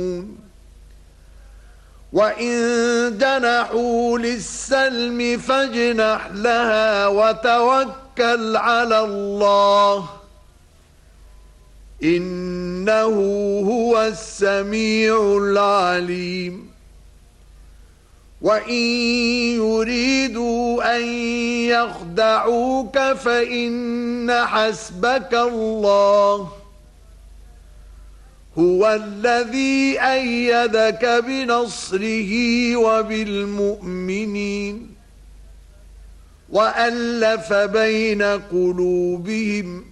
وَإِن جَنَحُوا لِلسَّلْمِ فَاجْنَحْ لَهَا وَتَوَكَّلْ عَلَى اللَّهِ إِنَّهُ هُوَ السَّمِيعُ الْعَلِيمُ وَإِن يُرِيدُوا أَن يَخْدَعُوكَ فَإِنَّ حَسْبَكَ اللَّهُ هُوَ الَّذِي أَيَّدَكَ بِنَصْرِهِ وَبِالْمُؤْمِنِينَ وَأَلَّفَ بَيْنَ قُلُوبِهِمْ